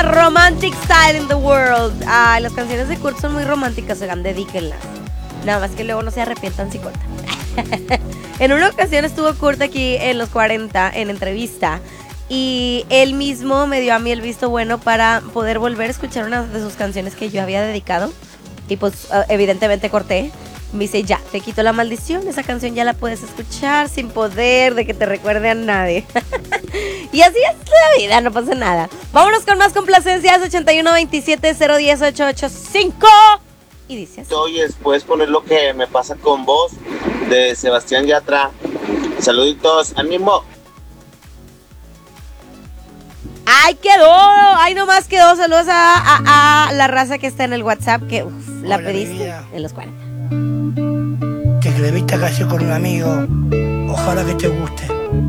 Romantic Style in the World. Ay, las canciones de Kurt son muy románticas, oigan, dedíquenlas. Nada más que luego no se arrepientan si cortan. En una ocasión estuvo Kurt aquí en los 40 en entrevista y él mismo me dio a mí el visto bueno para poder volver a escuchar una de sus canciones que yo había dedicado y pues evidentemente corté. Me dice, ya, te quito la maldición, esa canción ya la puedes escuchar sin poder de que te recuerde a nadie. Y así es la vida, no pasa nada. Vámonos con más complacencias, 8127-010-885. Y dice así. Oyes, puedes poner Lo que me pasa con vos, de Sebastián Yatra. Saluditos, ánimo. ¡Ay, quedó! ¡Ay, nomás quedó! Saludos a la raza que está en el WhatsApp, que la pediste en los 40. Te escribí esta canción con un amigo, ojalá que te guste.